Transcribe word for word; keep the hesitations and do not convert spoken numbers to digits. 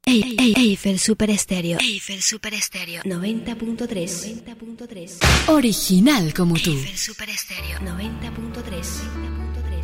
Ey- Ey- Eiffel Super Estéreo. Eiffel Super Estéreo noventa punto tres. noventa punto tres. Original como tú. Eiffel Super Estéreo noventa punto tres.